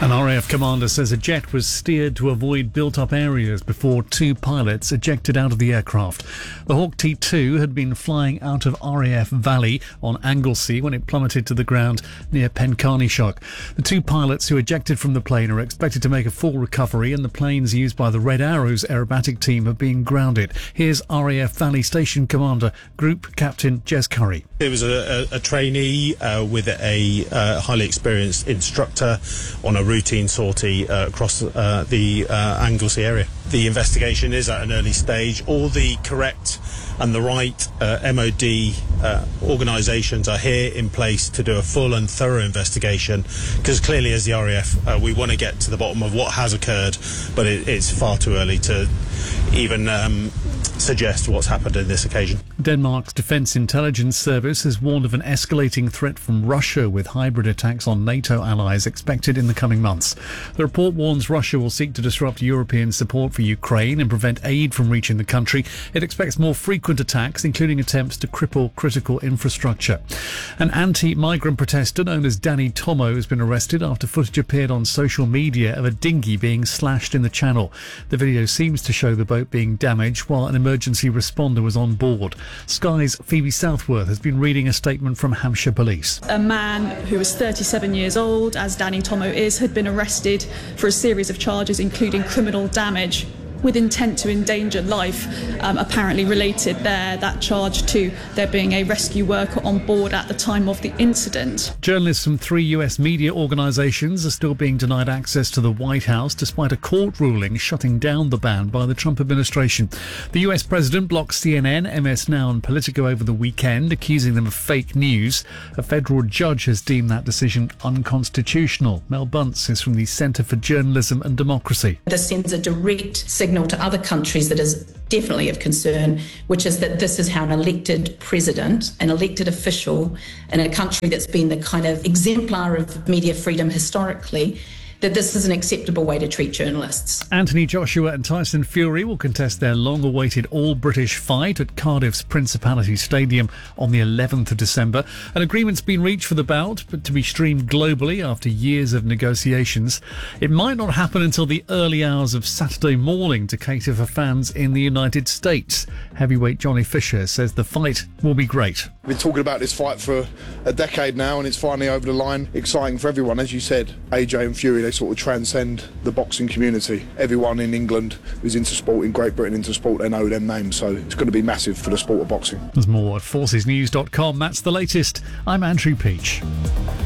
An RAF commander says a jet was steered to avoid built-up areas before two pilots ejected out of the aircraft. The Hawk T2 had been flying out of RAF Valley on Anglesey when it plummeted to the ground near Pencarnyshock. The two pilots who ejected from the plane are expected to make a full recovery, and the planes used by the Red Arrows aerobatic team have been grounded. Here's RAF Valley Station Commander Group Captain Jez Curry. It was a trainee with a highly experienced instructor on a routine sortie across the Anglesey area. The investigation is at an early stage. All the correct and the right MOD organisations are here in place to do a full and thorough investigation, because clearly as the RAF we want to get to the bottom of what has occurred, but it's far too early to even suggest what's happened in this occasion. Denmark's Defence Intelligence Service has warned of an escalating threat from Russia, with hybrid attacks on NATO allies expected in the coming months. The report warns Russia will seek to disrupt European support for Ukraine and prevent aid from reaching the country. It expects more frequent attacks, including attempts to cripple critical infrastructure. An anti-migrant protester known as Danny Tomo has been arrested after footage appeared on social media of a dinghy being slashed in the channel. The video seems to show the boat being damaged while an emergency responder was on board. Sky's Phoebe Southworth has been reading a statement from Hampshire Police. A man who was 37 years old, as Danny Tomo is, had been arrested for a series of charges, including criminal damage with intent to endanger life, apparently related that charge to there being a rescue worker on board at the time of the incident. Journalists from 3 US media organisations are still being denied access to the White House despite a court ruling shutting down the ban by the Trump administration. The US president blocked CNN, MS Now and Politico over the weekend, accusing them of fake news. A federal judge has deemed that decision unconstitutional. Mel Bunce is from the Centre for Journalism and Democracy. This sends a direct signal to other countries that is definitely of concern, which is that this is how an elected president, an elected official in a country that's been the kind of exemplar of media freedom historically, that this is an acceptable way to treat journalists. Anthony Joshua and Tyson Fury will contest their long-awaited all-British fight at Cardiff's Principality Stadium on the 11th of December. An agreement's been reached for the bout, but to be streamed globally after years of negotiations. It might not happen until the early hours of Saturday morning to cater for fans in the United States. Heavyweight Johnny Fisher says the fight will be great. We've been talking about this fight for a decade now, and it's finally over the line. Exciting for everyone. As you said, AJ and Fury, they sort of transcend the boxing community. Everyone in England who's into sport, in Great Britain into sport, they know them names, so it's going to be massive for the sport of boxing. There's more at forcesnews.com. That's the latest. I'm Andrew Peach.